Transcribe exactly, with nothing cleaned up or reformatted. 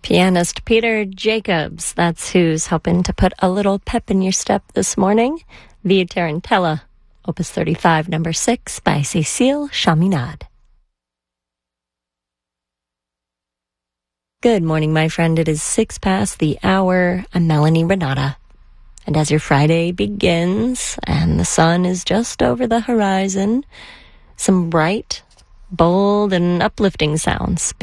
Pianist Peter Jacobs, that's who's hoping to put a little pep in your step this morning. Via Tarantella, Opus thirty-five, number six, by Cécile Chaminade. Good morning, my friend. It is six past the hour. I'm Melanie Renata. And as your Friday begins, and the sun is just over the horizon, some bright, bold, and uplifting sounds